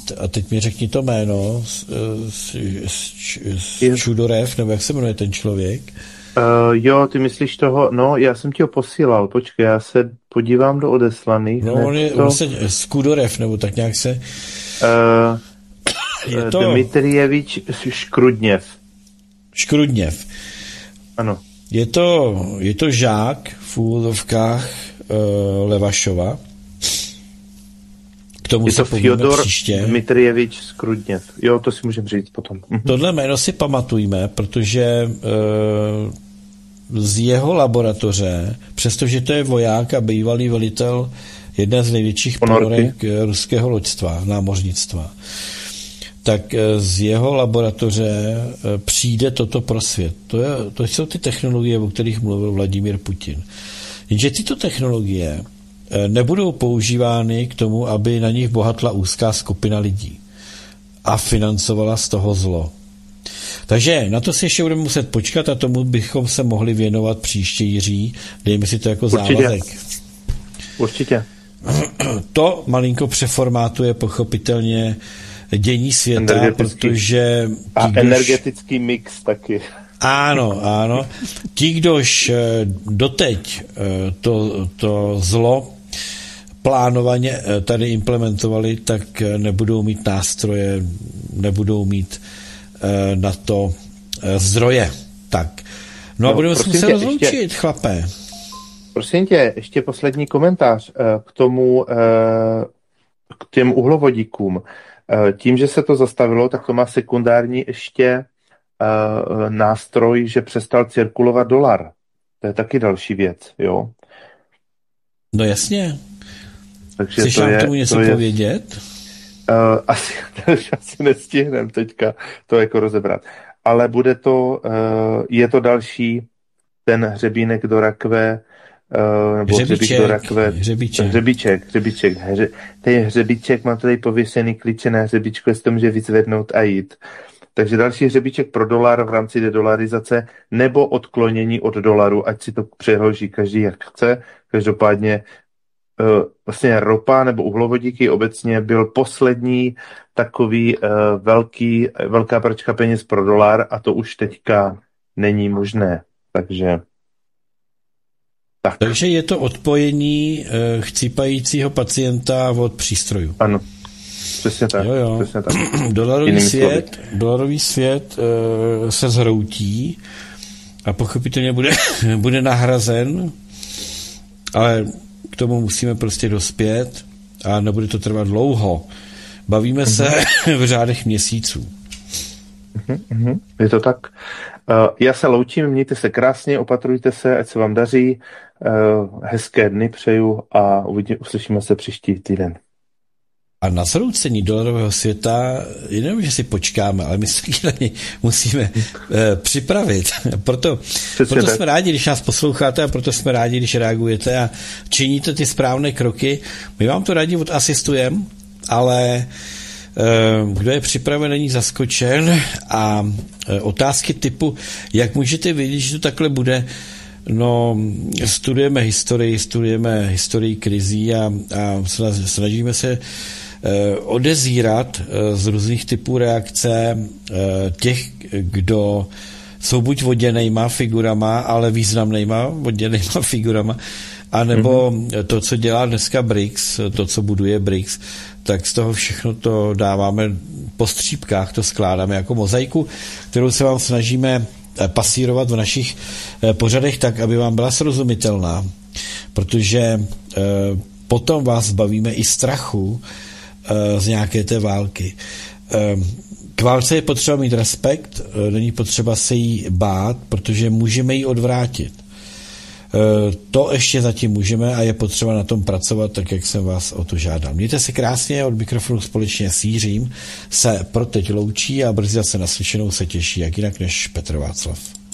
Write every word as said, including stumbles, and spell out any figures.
říct, a teď mi řekni to jméno, s, s, s, s Čudorev, nebo jak se jmenuje ten člověk? Uh, jo, ty myslíš toho, no, já jsem ti ho posílal, počkej, já se podívám do odeslaných. No, on je to... vlastně Skudorev, nebo tak nějak se... Uh, je to... Dmitrijevič Škrudněv. Škrudněv. Ano. Je to, je to žák v úvodovkách uh, Levašova. K tomu je se to Fjodor příště. Dmitrijevič Škrudněv. Jo, to si můžeme říct potom. Tohle jméno si pamatujme, protože uh, z jeho laboratoře, přestože to je voják a bývalý velitel jedné z největších ponorek ruského loďstva, námořnictva, tak z jeho laboratoře přijde toto pro svět. To, je, to jsou ty technologie, o kterých mluvil Vladimír Putin. Jenže tyto technologie nebudou používány k tomu, aby na nich bohatla úzká skupina lidí a financovala z toho zlo. Takže na to si ještě budeme muset počkat a tomu bychom se mohli věnovat příště, Jiří. Dejme si to jako Určitě. závazek. Určitě. To malinko přeformátuje pochopitelně dění světa, protože... A kdož... energetický mix taky. Ano, ano. Ti, kdož doteď to, to zlo plánovaně tady implementovali, tak nebudou mít nástroje, nebudou mít na to zdroje. Tak. No, no a budeme se muset rozloučit, ještě, chlapé. Prosím tě, ještě poslední komentář k tomu, k těm uhlovodíkům. Tím, že se to zastavilo, tak to má sekundární ještě uh, nástroj, že přestal cirkulovat dolar. To je taky další věc, jo? No jasně. Takže chceš to nám je, tomu něco to je, povědět? Uh, asi, asi nestihnem teďka to jako rozebrat. Ale bude to, uh, je to další ten hřebínek do rakve, Uh, nebo hřebíček do rakve, hřebíček. hřebíček, hřebíček, hře, ten hřebíček má tady pověsený klíče na hřebíčku, jestli to může vyzvednout a jít. Takže další hřebíček pro dolar v rámci dedolarizace nebo odklonění od dolaru, ať si to přeloží každý jak chce. Každopádně uh, vlastně ropa nebo uhlovodíky obecně byl poslední takový uh, velký, velká pračka peněz pro dolar a to už teďka není možné. Takže Tak. Takže je to odpojení e, chcípajícího pacienta od přístrojů. Ano, přesně tak. Jo, jo. Přesně tak. Dolarový svět, dolarový svět e, se zhroutí a pochopitelně bude, bude nahrazen, ale k tomu musíme prostě dospět a nebude to trvat dlouho. Bavíme mm-hmm. se v řádech měsíců. Mm-hmm. Je to tak. Uh, já se loučím, mějte se krásně, opatrujte se, ať se vám daří. Uh, hezké dny přeju a uvidí, uslyšíme se příští týden. A na zhroucení dolarového světa jenom, že si počkáme, ale my se na něj musíme uh, připravit. Proto, proto jsme rádi, když nás posloucháte a proto jsme rádi, když reagujete a činíte ty správné kroky. My vám to rádi odasistujeme, ale kdo je připraven, není zaskočen a otázky typu, jak můžete vědět, že to takhle bude, no studujeme historii, studujeme historii krizí a, a snažíme se odezírat z různých typů reakce těch, kdo jsou buď voděnejma figurama, ale významnejma voděnejma figurama, anebo mm-hmm. to, co dělá dneska B R I C S, to, co buduje B R I C S, tak z toho všechno to dáváme po střípkách, to skládáme jako mozaiku, kterou se vám snažíme pasírovat v našich pořadech tak, aby vám byla srozumitelná, protože potom vás bavíme i strachu z nějaké té války. K válce je potřeba mít respekt, není potřeba se jí bát, protože můžeme ji odvrátit. To ještě zatím můžeme a je potřeba na tom pracovat, tak jak jsem vás o to žádal. Mějte se krásně, od mikrofonu společně s Jiřím se pro teď loučí a brzy zase naslyšenou se těší, jak jinak než Petr Václav.